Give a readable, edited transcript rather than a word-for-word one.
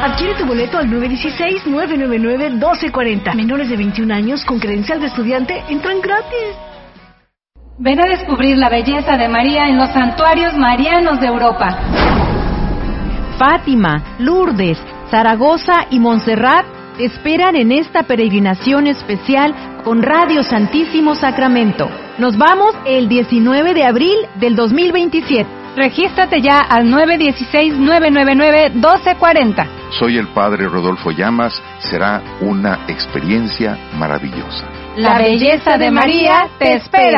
Adquiere tu boleto al 916-999-1240. Menores de 21 años con credencial de estudiante entran gratis. Ven a descubrir la belleza de María en los santuarios marianos de Europa. Fátima, Lourdes, Zaragoza y Montserrat te esperan en esta peregrinación especial con Radio Santísimo Sacramento. Nos vamos el 19 de abril del 2027. Regístrate ya al 916-999-1240. Soy el Padre Rodolfo Llamas. Será una experiencia maravillosa. La belleza de María te espera.